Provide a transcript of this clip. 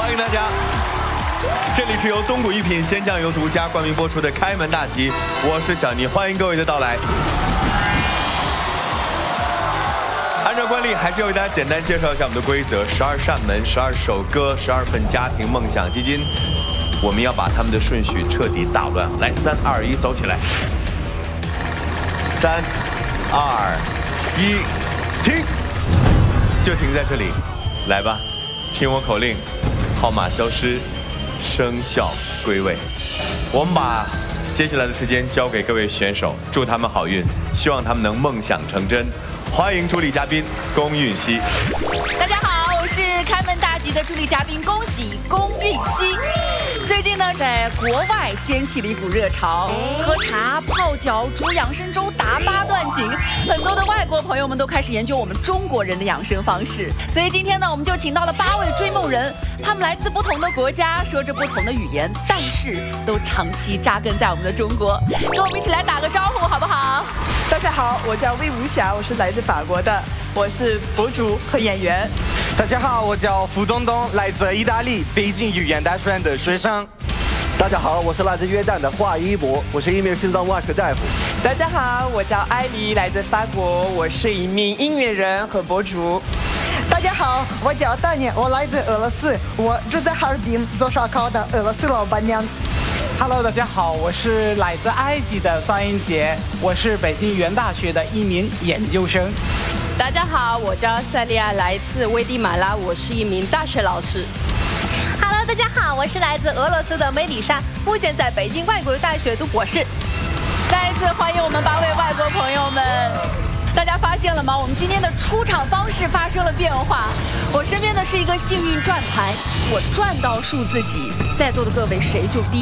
欢迎大家。这里是由东谷一品鲜酱油独家冠名播出的《开门大吉》，我是小尼，欢迎各位的到来。按照惯例，还是要为大家简单介绍一下我们的规则：12扇门、12首歌、12份家庭梦想基金。我们要把他们的顺序彻底打乱。来，3、2、1，走起来！3、2、1，停！就停在这里。来吧，听我口令，号码消失，生肖归位。我们把接下来的时间交给各位选手，祝他们好运，希望他们能梦想成真。欢迎助理嘉宾龚韵希。 大家好，我是开门大吉的助理嘉宾恭喜龚韵希。最近呢，在国外掀起了一股热潮，喝茶、泡脚、煮养生粥、打8段锦，很多的外国朋友们都开始研究我们中国人的养生方式。所以今天呢，我们就请到了8位追梦人，他们来自不同的国家，说着不同的语言，但是都长期扎根在我们的中国。跟我们一起来打个招呼，好不好？ 大家好，我叫魏无暇，我是来自法国的，我是博主和演员。 大家好，我叫付东东，来自意大利北京语言大学院的学生。 大家好，我是来自约旦的华一博，我是一名心脏外科大夫。 大家好，我叫艾丽，来自法国，我是一名音乐人和博主。 大家好，我叫大年，我来自俄罗斯，我住在哈尔滨，做烧烤的俄罗斯老板娘。 Hello， 大家好，我是来自埃及的方英杰，我是北京语言大学的一名研究生。 大家好，我叫塞利亚，来自危地马拉，我是一名大学老师。 Hello， 大家好，我是来自俄罗斯的梅里莎，目前在北京外国语大学读博士。 再一次欢迎我们8位外国朋友们。大家发现了吗？我们今天的出场方式发生了变化。我身边的是一个幸运转盘，我转到数字几，在座的各位谁就第一。